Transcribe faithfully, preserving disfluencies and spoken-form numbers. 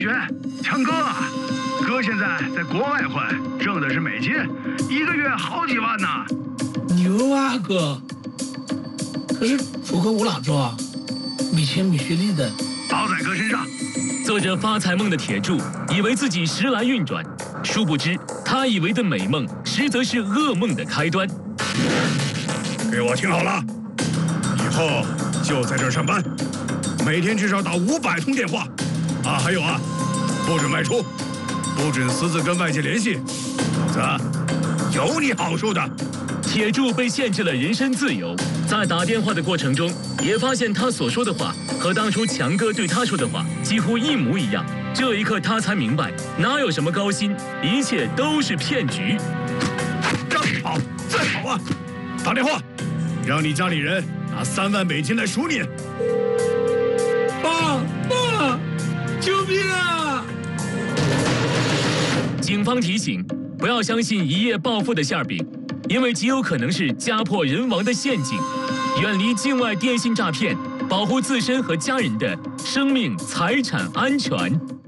娟，强哥，哥现在在国外混，挣的是美金，一个月好几万呢。 牛啊，哥！可是符合我老说，没钱没学历的， 包在哥身上。 做着发财梦的铁柱，以为自己时来运转，殊不知他以为的美梦，实则是噩梦的开端。 给我听好了，以后就在这儿上班，每天至少打五百通电话。啊，还有啊，不准外出，不准私自跟外界联系，否则有你好受的。 铁柱被限制了人身自由，在打电话的过程中，也发现他所说的话和当初强哥对他说的话几乎一模一样。这一刻，他才明白，哪有什么高薪，一切都是骗局。 让你跑，再跑啊！打电话，让你家里人拿三万美金来赎你。 爸爸，救命啊！ 警方提醒，不要相信一夜暴富的馅饼，因为极有可能是家破人亡的陷阱。远离境外电信诈骗，保护自身和家人的生命财产安全。